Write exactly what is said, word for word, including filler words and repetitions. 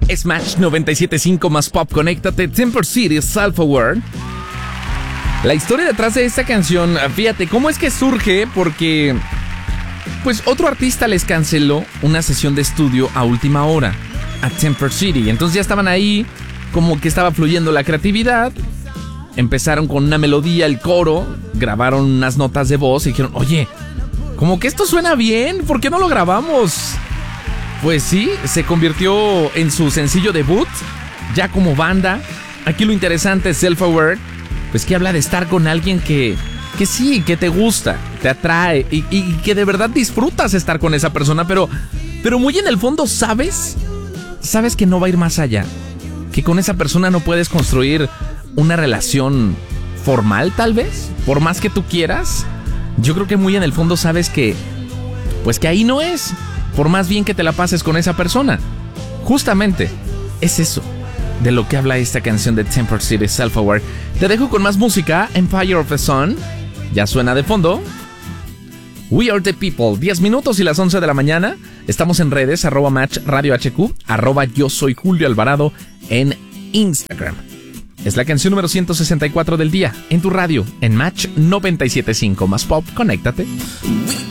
Es Match noventa y siete punto cinco más pop. Conéctate. Temper City, Self-Aware. La historia detrás de esta canción, fíjate, ¿cómo es que surge? Porque, pues, otro artista les canceló una sesión de estudio a última hora a Temper City. Entonces ya estaban ahí, como que estaba fluyendo la creatividad. Empezaron con una melodía, el coro, grabaron unas notas de voz y dijeron, oye, como que esto suena bien, ¿por qué no lo grabamos? Pues sí, se convirtió en su sencillo debut, ya como banda. Aquí lo interesante es Self-Aware, pues que habla de estar con alguien que, que sí, que te gusta, te atrae y, y que de verdad disfrutas estar con esa persona, pero, pero muy en el fondo sabes, sabes que no va a ir más allá, que con esa persona no puedes construir una relación formal tal vez, por más que tú quieras. Yo creo que muy en el fondo sabes que, pues que ahí no es, por más bien que te la pases con esa persona. Justamente, es eso de lo que habla esta canción de Temper City, Self-Aware. Te dejo con más música. Empire of the Sun ya suena de fondo. We Are The People, diez minutos y las once de la mañana. Estamos en redes, arroba Match Radio H Q, arroba yo soy Julio Alvarado en Instagram. Es la canción número ciento sesenta y cuatro del día, en tu radio, en Match noventa y siete punto cinco más pop. Conéctate.